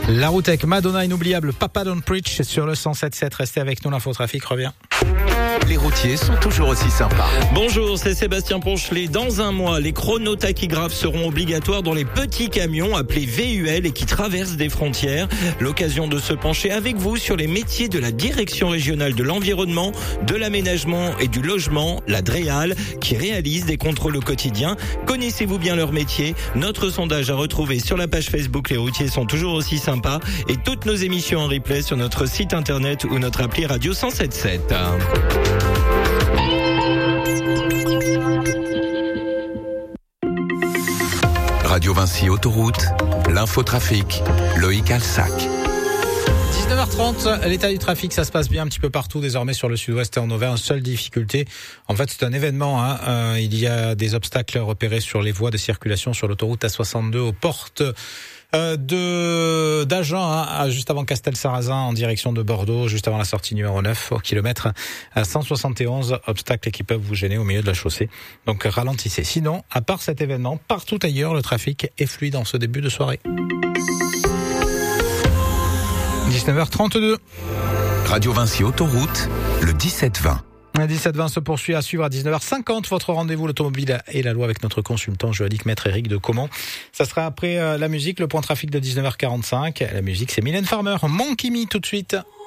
La route avec Madonna, inoubliable, Papa Don't Preach sur le 107.7. Restez avec nous, l'infotrafic revient. Les routiers sont toujours aussi sympas. Bonjour, c'est Sébastien Ponchelet. Dans un mois, les chronotachygraphes seront obligatoires dans les petits camions appelés VUL et qui traversent des frontières. L'occasion de se pencher avec vous sur les métiers de la Direction régionale de l'environnement, de l'aménagement et du logement, la DREAL, qui réalise des contrôles au quotidien. Connaissez-vous bien leur métier? Notre sondage à retrouver sur la page Facebook Les routiers sont toujours aussi sympas et toutes nos émissions en replay sur notre site internet ou notre appli Radio 107.7. Radio Vinci Autoroute, l'infotrafic, Loïc Alsac. 19h30, l'état du trafic, ça se passe bien un petit peu partout désormais sur le sud-ouest et en Auvergne. Seule difficulté, en fait c'est un événement, il y a des obstacles repérés sur les voies de circulation sur l'autoroute A62 aux portes d'Agen, juste avant Castel-Sarrazin en direction de Bordeaux, juste avant la sortie numéro 9 au kilomètre 171, obstacles qui peuvent vous gêner au milieu de la chaussée. Donc ralentissez. Sinon, à part cet événement, partout ailleurs, le trafic est fluide en ce début de soirée. 19h32. Radio Vinci Autoroute, le 17-20. 17-20 se poursuit, à suivre à 19h50 votre rendez-vous l'automobile et la loi avec notre consultant juridique maître Éric de Caumont. Ça sera après la musique, le point trafic de 19h45. La musique c'est Mylène Farmer, Monkey Me tout de suite.